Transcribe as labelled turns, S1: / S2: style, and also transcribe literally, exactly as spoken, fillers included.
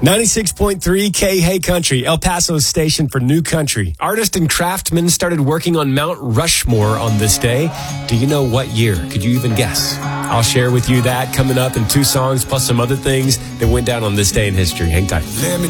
S1: ninety-six point three K Hey Country, El Paso's station for new country. Artists and craftsmen started working on Mount Rushmore on this day. Do you know what year? Could you even guess? I'll share with you that coming up in two songs, plus some other things that went down on this day in history. Hang tight.
S2: Let me